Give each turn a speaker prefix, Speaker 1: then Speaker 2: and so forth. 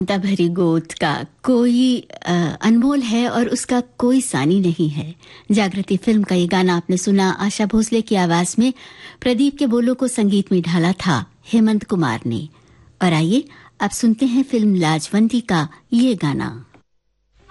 Speaker 1: ममता भरी गोद का कोई अनमोल है और उसका कोई सानी नहीं है। जागृति फिल्म का ये गाना आपने सुना आशा भोसले की आवाज में। प्रदीप के बोलों को संगीत में ढाला था हेमंत कुमार ने। और आइए अब सुनते हैं फिल्म लाजवंती का ये गाना।